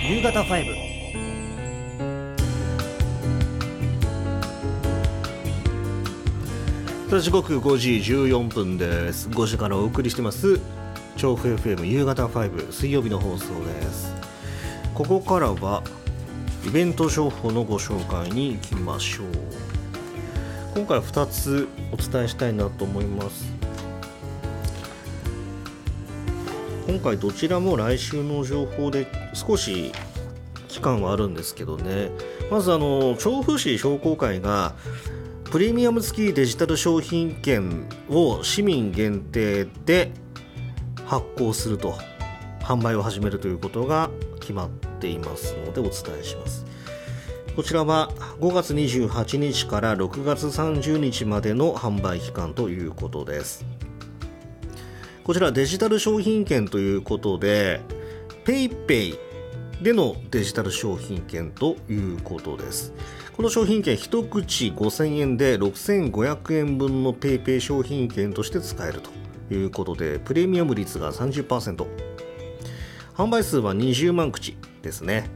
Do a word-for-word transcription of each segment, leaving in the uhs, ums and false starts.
夕方ファイブ。さあ時刻ごじじゅうよんぷんです。ごじからお送りしてます調布 エフエム 夕方ファイブ水曜日の放送です。ここからはイベント情報のご紹介に行きましょう。今回はふたつお伝えしたいなと思います。今回どちらも来週の情報で少し期間はあるんですけどね。まずあの調布市商工会がプレミアム付きデジタル商品券を市民限定で発行すると販売を始めるということが決まっていますのでお伝えします。こちらはごがつにじゅうはちにちからろくがつさんじゅうにちまでの販売期間ということです。こちらデジタル商品券ということで PayPay でのデジタル商品券ということです。この商品券一口ごせんえんでろくせんごひゃくえんぶんの PayPay 商品券として使えるということでプレミアム率が さんじゅっパーセント、 販売数はにじゅうまんくちですね。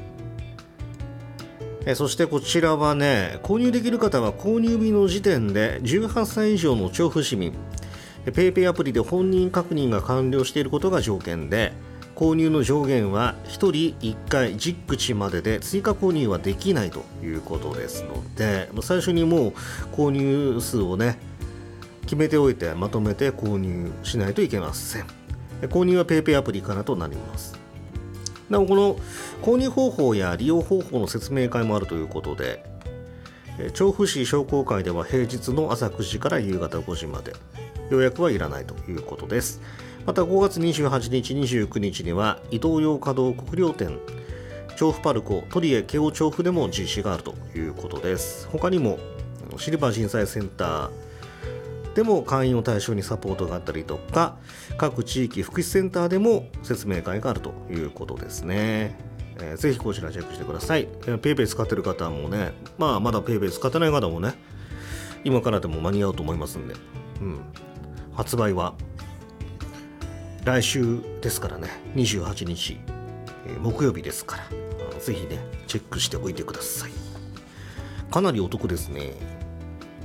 えそしてこちらはね、購入できる方は購入日の時点でじゅうはっさい以上の調布市民、PayPay アプリで本人確認が完了していることが条件で、購入の上限はひとりいっかいじゅっくちまでで追加購入はできないということですので、最初にもう購入数をね決めておいてまとめて購入しないといけません。購入は PayPay アプリからとなります。なおこの購入方法や利用方法の説明会もあるということで、調布市商工会では平日の朝くじから夕方ごじまで、予約はいらないということです。またごがつにじゅうはちにちにじゅうくにちにはイトーヨーカドー国領店、調布パルコ、トリエ京王調布でも実施があるということです。他にもシルバー人材センターでも会員を対象にサポートがあったりとか、各地域福祉センターでも説明会があるということですね。えー、ぜひこちらチェックしてください。PayPay 使ってる方もね、まあまだ PayPay 使ってない方もね、今からでも間に合うと思いますんで、うん、発売は来週ですからね、にじゅうはちにち、えー、木曜日ですから、ぜひねチェックしておいてください。かなりお得ですね。